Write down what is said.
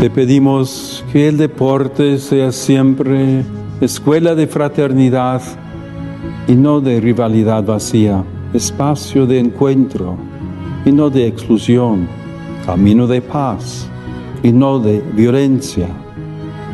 Te pedimos que el deporte sea siempre escuela de fraternidad y no de rivalidad vacía, espacio de encuentro y no de exclusión, camino de paz y no de violencia,